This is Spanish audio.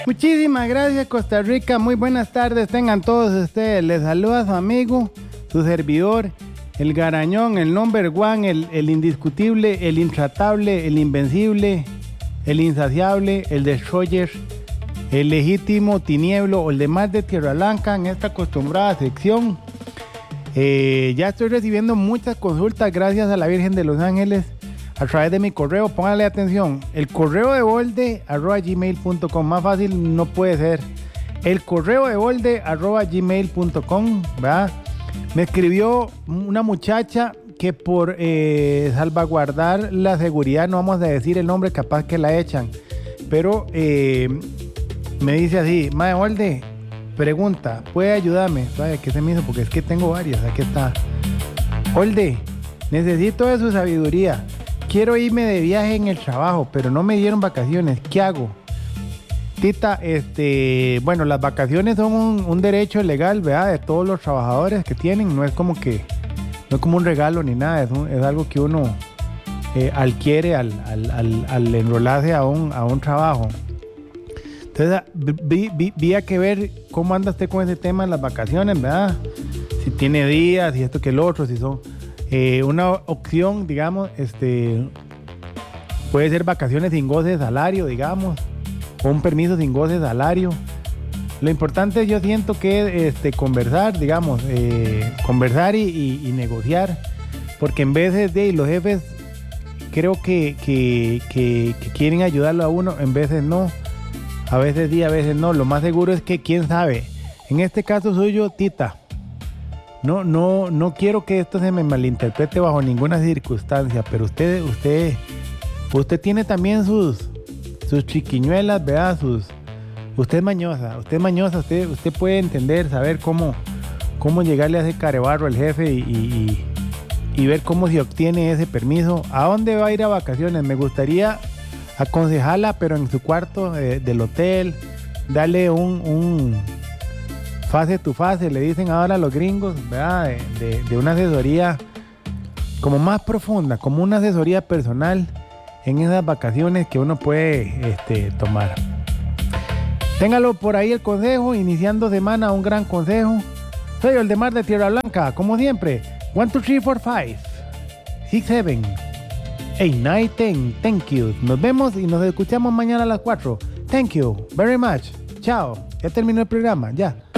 Muchísimas gracias, Costa Rica. Muy buenas tardes, tengan todos ustedes. Les saluda su amigo, su servidor, el garañón, el number one, el indiscutible, el intratable, el invencible, el insaciable, el destroyer, el legítimo tinieblo o el de más de Tierra Blanca en esta acostumbrada sección. Ya estoy recibiendo muchas consultas gracias a la Virgen de los Ángeles a través de mi correo. Póngale atención, el correo de bolde@gmail.com, más fácil no puede ser. El correo de bolde@gmail.com, ¿verdad? Me escribió una muchacha que por salvaguardar la seguridad, no vamos a decir el nombre, capaz que la echan, pero me dice así: Mae Bolde, pregunta, ¿puede ayudarme? ¿Sabe qué se me hizo? Porque es que tengo varias, aquí está. Bolde, necesito de su sabiduría. Quiero irme de viaje en el trabajo, pero no me dieron vacaciones. ¿Qué hago? Tita, bueno, las vacaciones son un derecho legal, ¿verdad? De todos los trabajadores que tienen. No es como un regalo ni nada. Es algo que uno adquiere al enrolarse a un trabajo. Entonces, vi a que ver cómo anda usted con ese tema de las vacaciones, ¿verdad? Si tiene días, si esto que el otro, si son... una opción, digamos, puede ser vacaciones sin goce de salario, digamos, o un permiso sin goce de salario. Lo importante, yo siento que es conversar, digamos, conversar y negociar, porque en veces los jefes creo que quieren ayudarlo a uno, en veces no, a veces sí, a veces no. Lo más seguro es que, quién sabe, en este caso suyo, Tita, no quiero que esto se me malinterprete bajo ninguna circunstancia, pero usted tiene también sus chiquiñuelas, ¿verdad? Usted es mañosa, usted puede entender, saber cómo llegarle a ese carebarro al jefe y ver cómo se obtiene ese permiso. ¿A dónde va a ir a vacaciones? Me gustaría aconsejarla, pero en su cuarto del hotel, darle un fase tu fase, le dicen ahora a los gringos, ¿verdad? De una asesoría como más profunda, como una asesoría personal en esas vacaciones que uno puede tomar. Téngalo por ahí el consejo, iniciando semana, un gran consejo. Soy el de Mar de Tierra Blanca, como siempre. 1, 2, 3, 4, 5, 6, 7, 8, 9, 10. Thank you. Nos vemos y nos escuchamos mañana a las 4. Thank you very much. Chao. Ya terminó el programa, ya.